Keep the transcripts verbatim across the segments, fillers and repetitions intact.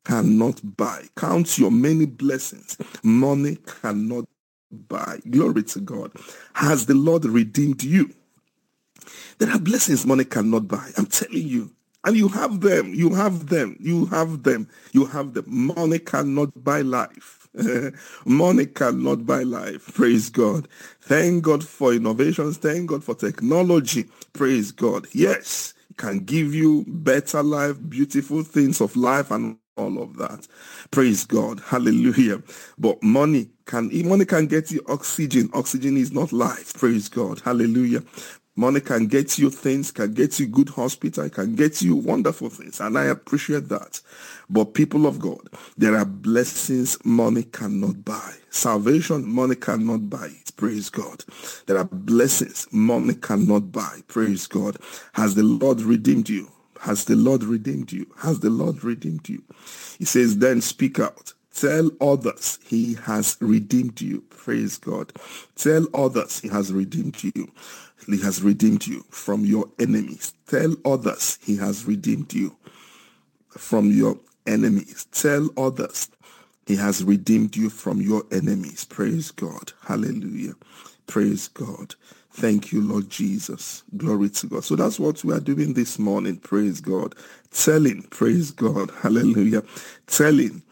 cannot buy. Count your many blessings. Money cannot buy. Glory to God. Has the Lord redeemed you? There are blessings money cannot buy. I'm telling you. And you have them. You have them. You have them. You have them. Money cannot buy life. Money cannot buy life. Praise God. Thank God for innovations. Thank God for technology. Praise God. Yes, it can give you better life, beautiful things of life, and all of that. Praise God. Hallelujah. But money can money can get you oxygen. Oxygen is not life. Praise God. Hallelujah. Money can get you things, can get you good hospital, can get you wonderful things. And I appreciate that. But people of God, there are blessings money cannot buy. Salvation, money cannot buy it. Praise God. There are blessings money cannot buy. Praise God. Has the Lord redeemed you? Has the Lord redeemed you? Has the Lord redeemed you? He says, then speak out. Tell others he has redeemed you. Praise God. Tell others he has redeemed you. He has redeemed you from your enemies. Tell others he has redeemed you from your enemies. Tell others he has redeemed you from your enemies. Praise God. Hallelujah. Praise God. Thank you, Lord Jesus. Glory to God. So that's what we are doing this morning. Praise God. Telling. Praise God. Hallelujah. Telling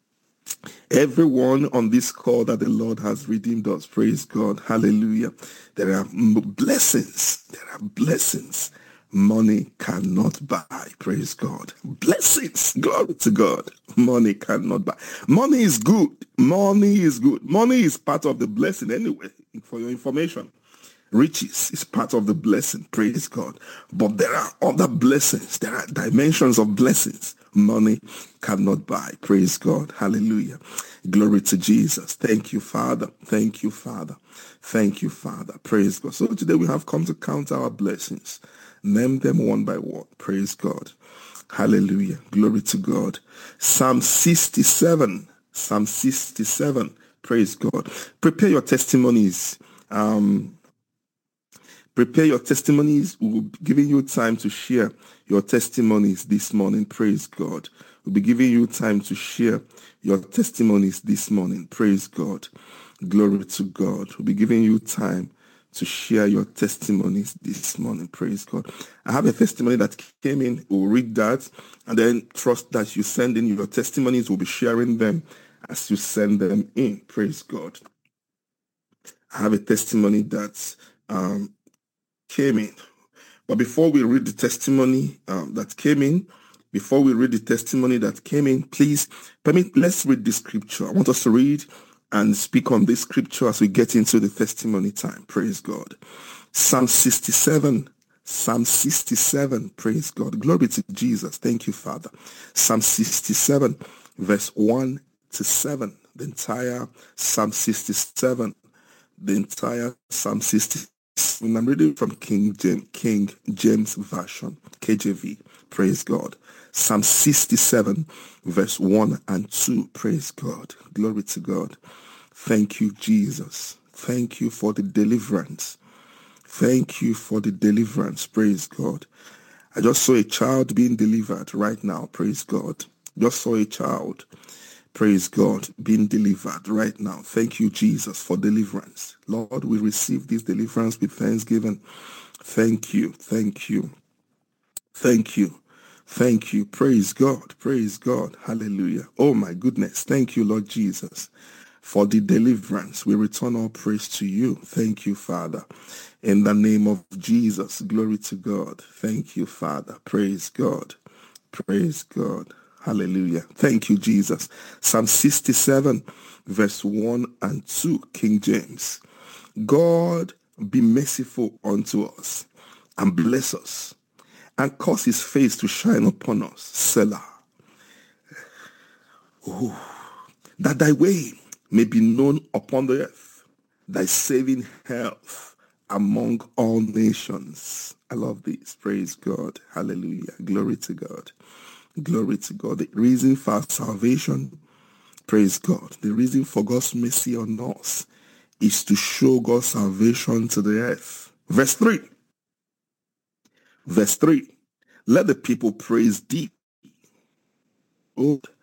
everyone on this call that the Lord has redeemed us. Praise God. Hallelujah. There are blessings. There are blessings money cannot buy. Praise God. Blessings. Glory to God. Money cannot buy. Money is good. Money is good. Money is part of the blessing anyway, for your information. Riches is part of the blessing. Praise God. But there are other blessings. There are dimensions of blessings money cannot buy. Praise God. Hallelujah. Glory to Jesus. Thank you, Father. Thank you, Father. Thank you, Father. Praise God. So today we have come to count our blessings. Name them one by one. Praise God. Hallelujah. Glory to God. Psalm sixty-seven. Psalm sixty-seven. Praise God. Prepare your testimonies. Um, Prepare your testimonies. We'll be giving you time to share your testimonies this morning. Praise God. We'll be giving you time to share your testimonies this morning. Praise God. Glory to God. We'll be giving you time to share your testimonies this morning. Praise God. I have a testimony that came in. We'll read that and then trust that you send in your testimonies. We'll be sharing them as you send them in. Praise God. I have a testimony that um, came in. But before we read the testimony um, that came in, before we read the testimony that came in, please permit, let's read the scripture. I want us to read and speak on this scripture as we get into the testimony time. Praise God. Psalm sixty-seven. Psalm sixty-seven. Praise God. Glory to Jesus. Thank you, Father. Psalm sixty-seven, verse one to seven. The entire Psalm sixty-seven. The entire Psalm sixty-seven. And I'm reading from King James, King James Version, K J V. Praise God. Psalm sixty-seven, verse one and two. Praise God. Glory to God. Thank you, Jesus. Thank you for the deliverance. Thank you for the deliverance. Praise God. I just saw a child being delivered right now. Praise God. Just saw a child. Praise God, being delivered right now. Thank you, Jesus, for deliverance. Lord, we receive this deliverance with thanksgiving. Thank you, thank you, thank you, thank you. Praise God, praise God. Hallelujah. Oh my goodness. Thank you, Lord Jesus, for the deliverance. We return all praise to you. Thank you, Father. In the name of Jesus, glory to God. Thank you, Father. Praise God. Praise God. Hallelujah. Thank you, Jesus. Psalm sixty-seven, verse one and two, King James. God be merciful unto us and bless us and cause his face to shine upon us. Selah. Oh, that thy way may be known upon the earth, thy saving health among all nations. I love this. Praise God. Hallelujah. Glory to God. Glory to God. The reason for our salvation, praise God. The reason for God's mercy on us is to show God's salvation to the earth. Verse three. Verse three. Let the people praise thee, O